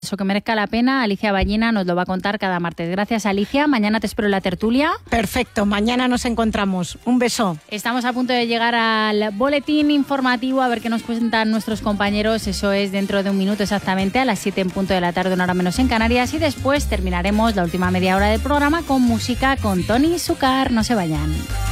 Eso que merezca la pena, Alicia Ballina nos lo va a contar cada martes. Gracias, Alicia. Mañana te espero en la tertulia. Perfecto, mañana nos encontramos. Un beso. Estamos a punto de llegar al boletín informativo, a ver qué nos cuentan nuestros compañeros. Eso es dentro de un minuto exactamente, a las 7 en punto de la tarde, una hora menos en Canarias. Y después terminaremos la última media hora del programa con música con Tony Zucar. No se vayan.